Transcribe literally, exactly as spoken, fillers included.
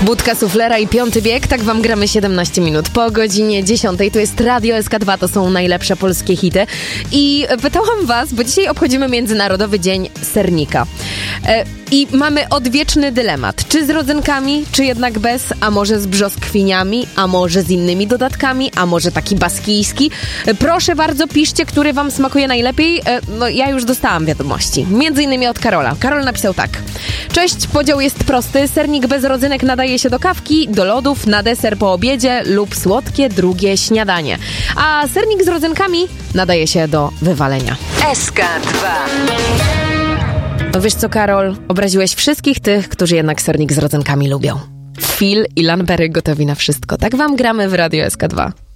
Budka Suflera i Piąty Bieg, tak wam gramy siedemnaście minut po godzinie dziesiątej. To jest Radio S K dwa, to są najlepsze polskie hity. I pytałam was, bo dzisiaj obchodzimy Międzynarodowy Dzień Sernika. E, I mamy odwieczny dylemat. Czy z rodzynkami, czy jednak bez? A może z brzoskwiniami? A może z innymi dodatkami? A może taki baskijski? E, proszę bardzo, piszcie, który wam smakuje najlepiej. E, no ja już dostałam wiadomości. Między innymi od Karola. Karol napisał tak. Cześć, podział jest prosty. Sernik bez rodzynek nadaje się do kawki, do lodów, na deser po obiedzie lub słodkie drugie śniadanie. A sernik z rodzynkami nadaje się do wywalenia. S K dwa. No wiesz co, Karol? Obraziłeś wszystkich tych, którzy jednak sernik z rodzynkami lubią. Phil i Lanbery gotowi na wszystko. Tak wam gramy w Radio S K dwa.